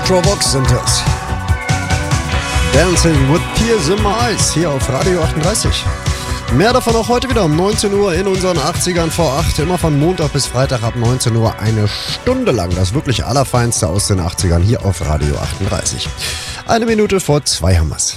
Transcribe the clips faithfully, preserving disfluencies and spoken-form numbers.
Electrobox sind es. Dancing with Tears in My Eyes hier auf Radio achtunddreißig. Mehr davon auch heute wieder um neunzehn Uhr in unseren achtzigern vor acht. Immer von Montag bis Freitag ab neunzehn Uhr eine Stunde lang. Das wirklich Allerfeinste aus den achtzigern hier auf Radio achtunddreißig. Eine Minute vor zwei haben wir's.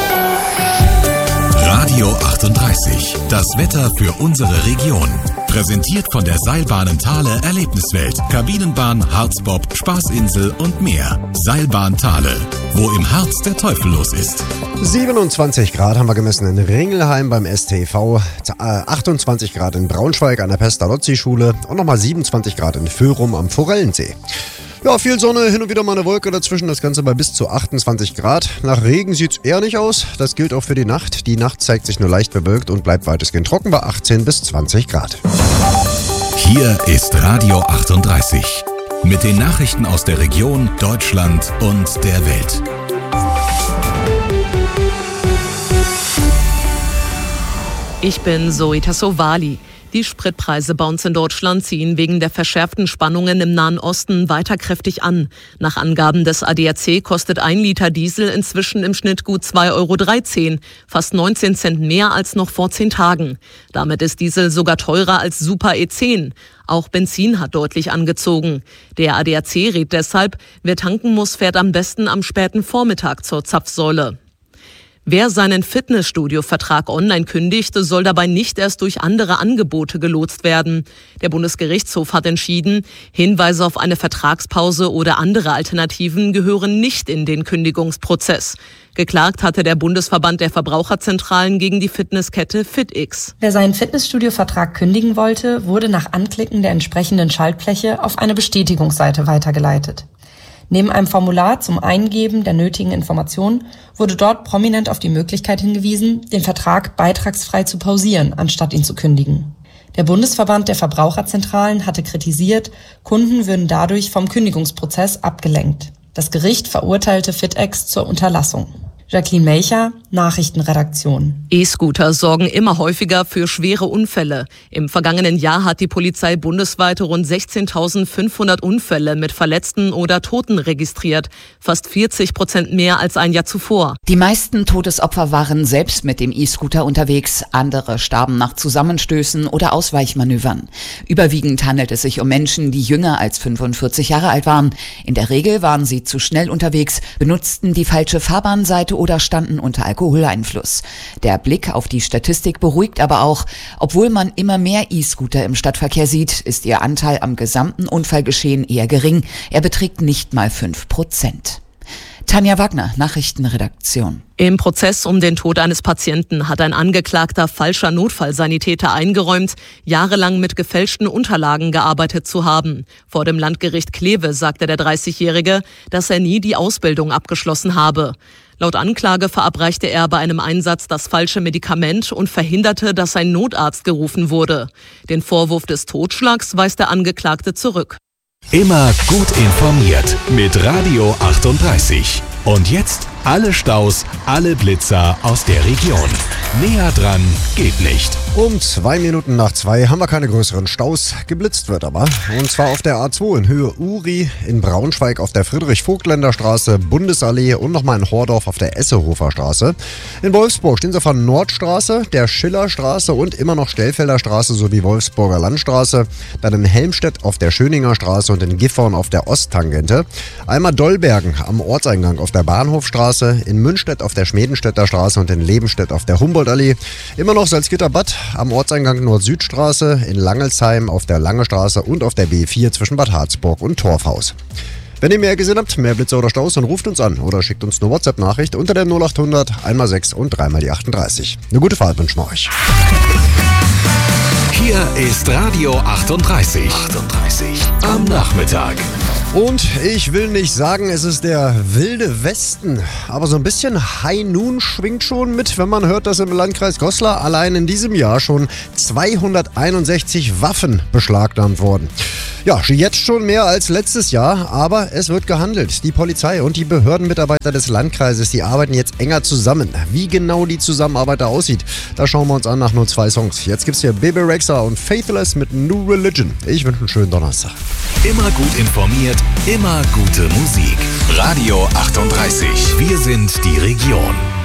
Radio achtunddreißig. Das Wetter für unsere Region. Präsentiert von der Seilbahnen Thale Erlebniswelt. Kabinenbahn, Harzbob, Spaßinsel und mehr. Seilbahn Thale. Wo im Harz der Teufel los ist. siebenundzwanzig Grad haben wir gemessen in Ringelheim beim S T V, achtundzwanzig Grad in Braunschweig an der Pestalozzi-Schule und nochmal siebenundzwanzig Grad in Föhrum am Forellensee. Ja, viel Sonne, hin und wieder mal eine Wolke dazwischen, das Ganze bei bis zu achtundzwanzig Grad. Nach Regen sieht's eher nicht aus, das gilt auch für die Nacht. Die Nacht zeigt sich nur leicht bewölkt und bleibt weitestgehend trocken bei achtzehn bis zwanzig Grad. Hier ist Radio achtunddreißig. Mit den Nachrichten aus der Region, Deutschland und der Welt. Ich bin Zoe Tassovali. Die Spritpreise bei uns in Deutschland ziehen wegen der verschärften Spannungen im Nahen Osten weiter kräftig an. Nach Angaben des A D A C kostet ein Liter Diesel inzwischen im Schnitt gut zwei Euro dreizehn, fast neunzehn Cent mehr als noch vor zehn Tagen. Damit ist Diesel sogar teurer als Super E zehn. Auch Benzin hat deutlich angezogen. Der A D A C rät deshalb, wer tanken muss, fährt am besten am späten Vormittag zur Zapfsäule. Wer seinen Fitnessstudio-Vertrag online kündigt, soll dabei nicht erst durch andere Angebote gelotst werden. Der Bundesgerichtshof hat entschieden, Hinweise auf eine Vertragspause oder andere Alternativen gehören nicht in den Kündigungsprozess. Geklagt hatte der Bundesverband der Verbraucherzentralen gegen die Fitnesskette FitX. Wer seinen Fitnessstudio-Vertrag kündigen wollte, wurde nach Anklicken der entsprechenden Schaltfläche auf eine Bestätigungsseite weitergeleitet. Neben einem Formular zum Eingeben der nötigen Informationen wurde dort prominent auf die Möglichkeit hingewiesen, den Vertrag beitragsfrei zu pausieren, anstatt ihn zu kündigen. Der Bundesverband der Verbraucherzentralen hatte kritisiert, Kunden würden dadurch vom Kündigungsprozess abgelenkt. Das Gericht verurteilte FitX zur Unterlassung. Jacqueline Melcher, Nachrichtenredaktion. E-Scooter sorgen immer häufiger für schwere Unfälle. Im vergangenen Jahr hat die Polizei bundesweit rund sechzehntausendfünfhundert Unfälle mit Verletzten oder Toten registriert. Fast vierzig Prozent mehr als ein Jahr zuvor. Die meisten Todesopfer waren selbst mit dem E-Scooter unterwegs. Andere starben nach Zusammenstößen oder Ausweichmanövern. Überwiegend handelt es sich um Menschen, die jünger als fünfundvierzig Jahre alt waren. In der Regel waren sie zu schnell unterwegs, benutzten die falsche Fahrbahnseite oder standen unter Alkoholeinfluss. Der Blick auf die Statistik beruhigt aber auch. Obwohl man immer mehr E-Scooter im Stadtverkehr sieht, ist ihr Anteil am gesamten Unfallgeschehen eher gering. Er beträgt nicht mal fünf Prozent. Tanja Wagner, Nachrichtenredaktion. Im Prozess um den Tod eines Patienten hat ein Angeklagter falscher Notfallsanitäter eingeräumt, jahrelang mit gefälschten Unterlagen gearbeitet zu haben. Vor dem Landgericht Kleve sagte der dreißigjährige, dass er nie die Ausbildung abgeschlossen habe. Laut Anklage verabreichte er bei einem Einsatz das falsche Medikament und verhinderte, dass ein Notarzt gerufen wurde. Den Vorwurf des Totschlags weist der Angeklagte zurück. Immer gut informiert mit Radio achtunddreißig. Und jetzt alle Staus, alle Blitzer aus der Region. Näher dran geht nicht. Um zwei Minuten nach zwei haben wir keine größeren Staus. Geblitzt wird aber. Und zwar auf der A zwei in Höhe Uri, in Braunschweig auf der Friedrich-Vogtländer-Straße, Bundesallee und nochmal in Hordorf auf der Essehofer Straße. In Wolfsburg stehen sie von Nordstraße, der Schillerstraße und immer noch Stellfelder Straße sowie Wolfsburger Landstraße. Dann in Helmstedt auf der Schöninger Straße und in Gifhorn auf der Osttangente. Einmal Dollbergen am Ortseingang auf der Bahnhofstraße, in Münstedt auf der Schmedenstädter Straße und in Lebenstedt auf der Humboldtallee. Immer noch Salzgitterbad am Ortseingang Nord-Süd-Straße, in Langelsheim auf der Lange Straße und auf der B vier zwischen Bad Harzburg und Torfhaus. Wenn ihr mehr gesehen habt, mehr Blitze oder Staus, dann ruft uns an oder schickt uns eine WhatsApp-Nachricht unter der null achthundert einmal sechs und dreimal die achtunddreißig. Eine gute Fahrt wünschen wir euch. Hier ist Radio achtunddreißig. achtunddreißig am Nachmittag. Und ich will nicht sagen, es ist der wilde Westen, aber so ein bisschen High Noon schwingt schon mit, wenn man hört, dass im Landkreis Goslar allein in diesem Jahr schon zweihunderteinundsechzig Waffen beschlagnahmt wurden. Ja, jetzt schon mehr als letztes Jahr, aber es wird gehandelt. Die Polizei und die Behördenmitarbeiter des Landkreises, die arbeiten jetzt enger zusammen. Wie genau die Zusammenarbeit da aussieht, da schauen wir uns an nach nur zwei Songs. Jetzt gibt's hier Bebe Rexha und Faithless mit New Religion. Ich wünsche einen schönen Donnerstag. Immer gut informiert, immer gute Musik. Radio achtunddreißig. Wir sind die Region.